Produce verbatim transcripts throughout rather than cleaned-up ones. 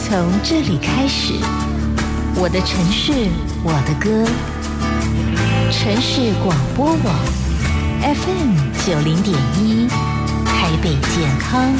从这里开始，我的城市，我的歌。城市广播网 F M 九零点一，台北健康。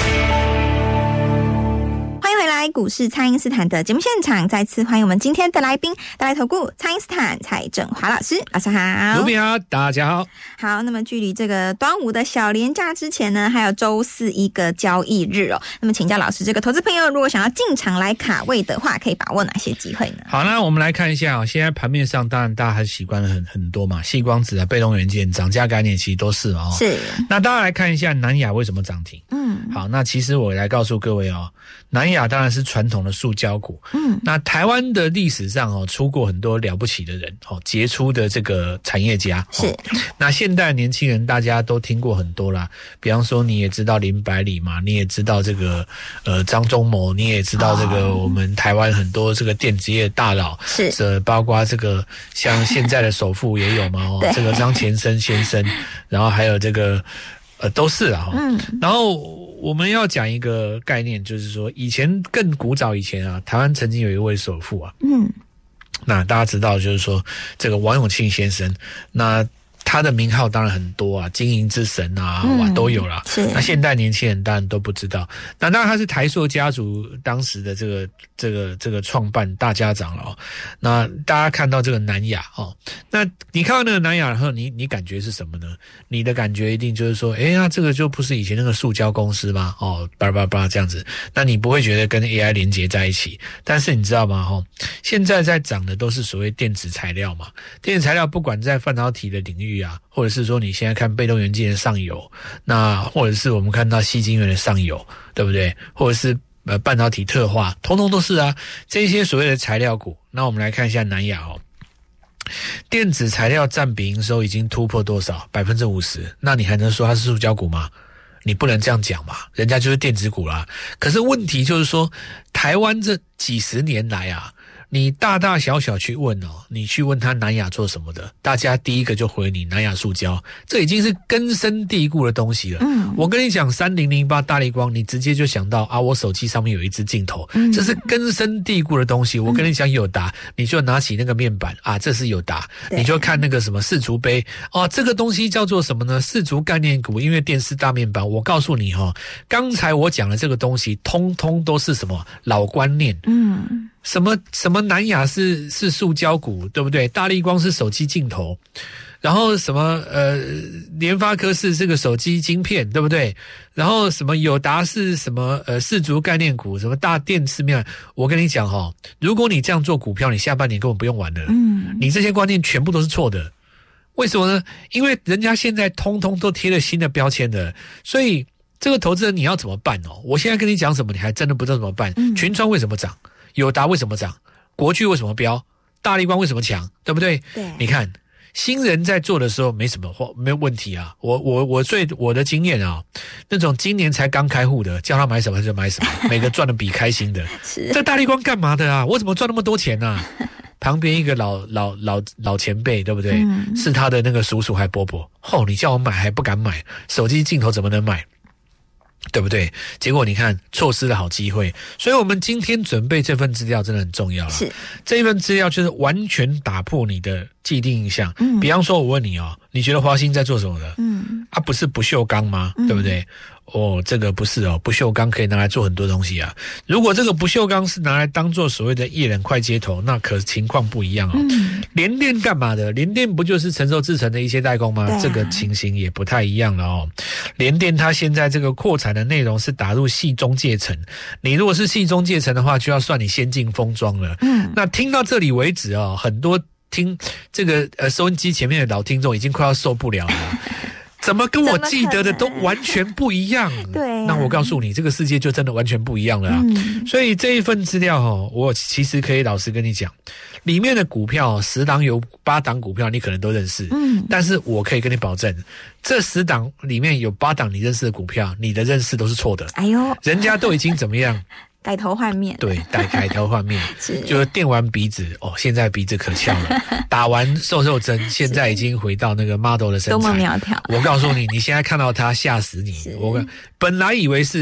股市蔡因斯坦的节目现场，再次欢迎我们今天的来宾，大来投顾蔡因斯坦蔡正华老师，老师好。 卢比好，大家好。 好，那么距离这个端午的小连假之前呢，还有周四一个交易日哦。那么请教老师，这个投资朋友如果想要进场来卡位的话，可以把握哪些机会呢？ 好，那我们来看一下哦，现在盘面上当然大家还是习惯了很很多嘛，矽光子啊、被动元件、涨价概念其实都是哦。 是。 那大家来看一下南亚为什么涨停？ 嗯， 好，那其实我来告诉各位哦，南亚当然是传统的塑胶股，嗯，那台湾的历史上哦，出过很多了不起的人哦，杰出的这个产业家是、哦。 那现代年轻人大家都听过很多啦，比方说你也知道林百里嘛，你也知道这个呃张忠谋，你也知道这个我们台湾很多这个电子业大佬是， 这包括这个像现在的首富也有嘛，哦，这个张前生先生，然后还有这个呃都是啦，哦，嗯，然后。我们要讲一个概念，就是说以前更古早以前啊，台湾曾经有一位首富啊，嗯，那大家知道就是说这个王永庆先生，那他的名号当然很多啊，经营之神啊，哇都有啦。 是。 那现代年轻人当然都不知道。那当然他是台塑家族当时的这个这个这个创办大家长了哦。那大家看到这个南亚哦，那你看到那个南亚然后你你感觉是什么呢？你的感觉一定就是说，诶，那这个就不是以前那个塑胶公司吗？哦，叭叭叭这样子。那你不会觉得跟 A I 连结在一起？但是你知道吗？哦，现在在涨的都是所谓电子材料嘛。电子材料不管在半导体的领域啊，或者是说你现在看被动元件的上游，那或者是我们看到矽晶圆的上游，对不对？或者是呃半导体特化，通通都是啊。这些所谓的材料股，那我们来看一下南亚哦，电子材料占比营收已经突破多少？百分之五十。那你还能说它是塑胶股吗？你不能这样讲嘛，人家就是电子股啦。可是问题就是说，台湾这几十年来啊。你大大小小去问哦，你去问他南亚做什么的，大家第一个就回你南亚塑胶，这已经是根深蒂固的东西了。嗯，我跟你讲三零零八大立光，你直接就想到啊，我手机上面有一支镜头，嗯，这是根深蒂固的东西。我跟你讲友达，你就拿起那个面板啊，这是友达，你就看那个什么世足杯哦，这个东西叫做什么呢？世足概念股，因为电视大面板。我告诉你哦，刚才我讲的这个东西，通通都是什么老观念。嗯。什么什么南亚是是塑胶股，对不对？大立光是手机镜头，然后什么呃联发科是这个手机晶片，对不对？然后什么友达是什么呃世足概念股，什么大电视面，我跟你讲哈、哦，如果你这样做股票，你下半年根本不用玩了。嗯，你这些观念全部都是错的。为什么呢？因为人家现在通通都贴了新的标签的，所以这个投资人你要怎么办哦？我现在跟你讲什么，你还真的不知道怎么办。嗯、群创为什么涨？友达为什么涨？国巨为什么飙？大立光为什么强？对不对？ 对， 你看新人在做的时候没什么没有问题啊。我我我最我的经验啊，那种今年才刚开户的，叫他买什么他就买什么，每个赚的比开心的。 是这大立光干嘛的啊？我怎么赚那么多钱啊？旁边一个老老老老前辈，对不对？嗯、是他的那个叔叔还伯伯。哦，你叫我买还不敢买，手机镜头怎么能买？对不对？结果你看错失了好机会，所以我们今天准备这份资料真的很重要了。 是这一份资料就是完全打破你的既定印象。嗯，比方说我问你哦，你觉得华兴在做什么的？嗯，啊不是不锈钢吗？嗯、对不对？哦，这个不是哦，不锈钢可以拿来做很多东西啊。如果这个不锈钢是拿来当做所谓的液冷快接头，那可情况不一样哦。嗯，联电干嘛的？联电不就是成熟制程的一些代工吗？啊、这个情形也不太一样了哦。联电它现在这个扩产的内容是打入矽中介层，你如果是矽中介层的话，就要算你先进封装了。嗯，那听到这里为止哦，很多听这个呃收音机前面的老听众已经快要受不了了。怎么跟我记得的都完全不一样？ 对、啊， 那我告诉你，这个世界就真的完全不一样了啊！嗯、所以这一份资料哦，我其实可以老实跟你讲，里面的股票十档有八档股票你可能都认识，嗯，但是我可以跟你保证，这十档里面有八档你认识的股票，你的认识都是错的。 哎呦， 人家都已经怎么样？ 改头换面， 对，改改头换面，是就是电完鼻子哦，现在鼻子可翘了；打完瘦瘦针，现在已经回到那个 model 的身材， 多么苗条！ 我告诉你，你现在看到他吓死你！我本来以为是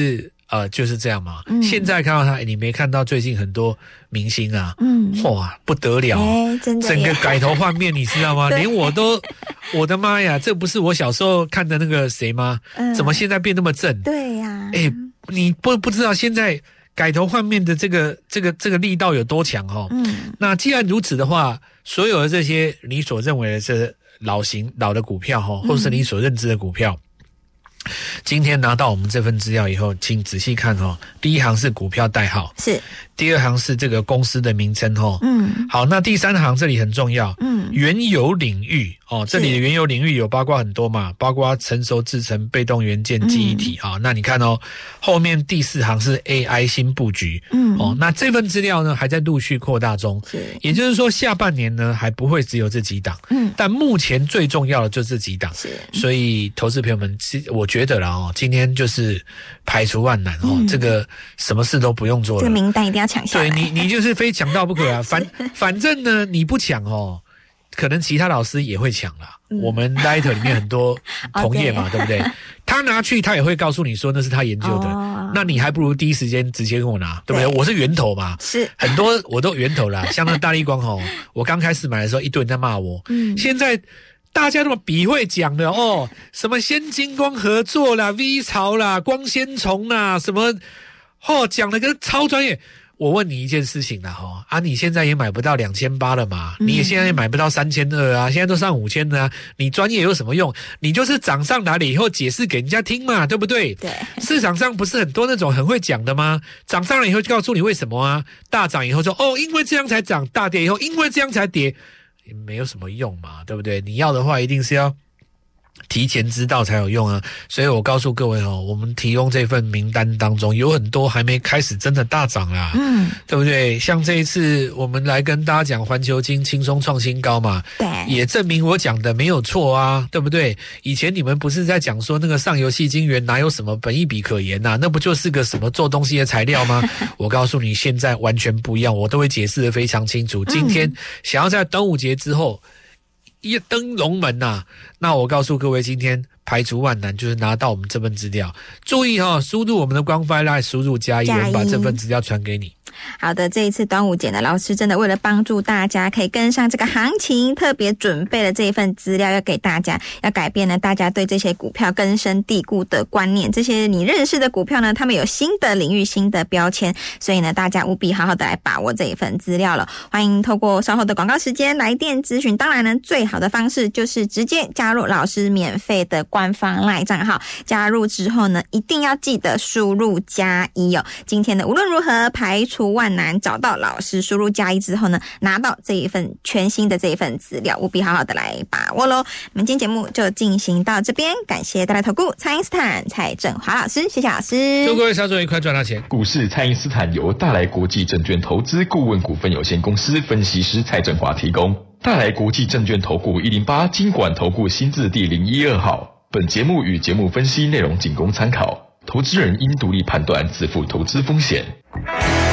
呃，就是这样嘛。 嗯、 现在看到他，你没看到最近很多明星啊， 嗯， 哇，不得了， 欸、真的整个改头换面，你知道吗？连我都，我的妈呀，这不是我小时候看的那个谁吗？嗯、怎么现在变那么正？ 对呀、啊， 哎、欸，你不不知道现在改头换面的这个这个这个力道有多强哦。嗯，那既然如此的话，所有的这些你所认为的是老型老的股票哈，或是你所认知的股票。嗯，今天拿到我们这份资料以后，请仔细看哦。第一行是股票代号， 是； 第二行是这个公司的名称哦。嗯，好，那第三行这里很重要，嗯，原有领域哦，这里的原有领域有包括很多嘛，包括成熟制程、被动元件、记忆体啊、嗯哦。那你看哦，后面第四行是 A I 新布局，嗯，哦，那这份资料呢还在陆续扩大中，是，也就是说下半年呢还不会只有这几档，嗯，但目前最重要的就这几档，是，所以投资朋友们，我觉得啦哦，今天就是排除万难哦，嗯、这个什么事都不用做了， 这个名单一定要抢下来， 对你，你就是非抢到不可啊！反反正呢，你不抢哦，可能其他老师也会抢啦。嗯、我们 Light 里面很多同业嘛， oh, 对不对？他拿去，他也会告诉你说那是他研究的， oh. 那你还不如第一时间直接跟我拿，对不对？对，我是源头嘛，是很多我都源头啦。像那大立光哦，我刚开始买的时候，一堆人在骂我，嗯，现在。大家都比会讲的哦，什么先金光合作啦 ，V 潮啦，光纤虫啦，什么哦，讲的跟超专业。我问你一件事情啦，哈啊，你现在也买不到两千八了嘛，你也现在也买不到三千二啊，现在都上五千了啊，你专业有什么用？你就是涨上来了以后解释给人家听嘛，对不对？对，市场上不是很多那种很会讲的吗？涨上来以后就告诉你为什么啊，大涨以后说哦，因为这样才涨，大跌以后因为这样才跌。没有什么用嘛，对不对？你要的话一定是要提前知道才有用啊，所以我告诉各位哦，我们提供这份名单当中有很多还没开始真的大涨啦，嗯，对不对？像这一次我们来跟大家讲环球金轻松创新高嘛，对，也证明我讲的没有错啊，对不对？以前你们不是在讲说那个上游矽晶圆哪有什么本益比可言呐、啊？那不就是个什么做东西的材料吗？我告诉你，现在完全不一样，我都会解释得非常清楚。今天想要在端午节之后一登龙门呐、啊，那我告诉各位，今天排除万难，就是拿到我们这份资料。注意哈、哦，输入我们的官方 LINE， 输入加一，我们把这份资料传给你。 好的，这一次端午节呢，老师真的为了帮助大家可以跟上这个行情，特别准备了这一份资料，要给大家，要改变呢大家对这些股票根深蒂固的观念。这些你认识的股票呢，他们有新的领域、新的标签，所以呢，大家务必好好的来把握这一份资料了。欢迎透过稍后的广告时间来电咨询。当然呢，最好的方式就是直接加入老师免费的官方 LINE 账号。加入之后呢，一定要记得输入加一哦。今天呢，无论如何排除万难找到老师，输入加一之后呢，拿到这一份全新的这一份资料，务必好好的来把握咯。我们今天节目就进行到这边，感谢大来投顾蔡因斯坦蔡正华老师，谢谢老师。 祝各位操作愉快，赚到钱。 股市蔡因斯坦由大来国际证券投资顾问股份有限公司分析师蔡正华提供。大来国际证券投顾一零八金管投顾新字第零一二号。本节目与节目分析内容仅供参考，投资人应独立判断，自负投资风险。